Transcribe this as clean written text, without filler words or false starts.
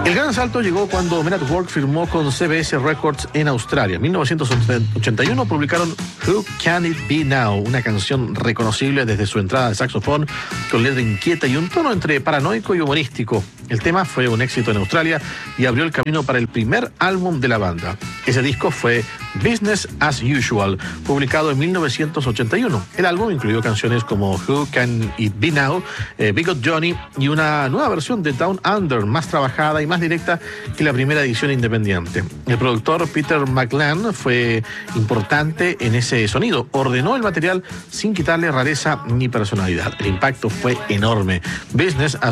El gran salto llegó cuando Men at Work firmó con CBS Records en Australia. En 1981 publicaron Who Can It Be Now, una canción reconocible desde su entrada de saxofón, con letra inquieta y un tono entre paranoico y humorístico. El tema fue un éxito en Australia y abrió el camino para el primer álbum de la banda. Ese disco fue Business as Usual, publicado en 1981. El álbum incluyó canciones como Who Can It Be Now, Big Got Johnny y una nueva versión de Down Under, más trabajada y más directa que la primera edición independiente. El productor Peter McLean fue importante en ese sonido. Ordenó el material sin quitarle rareza ni personalidad. El impacto fue enorme. Business as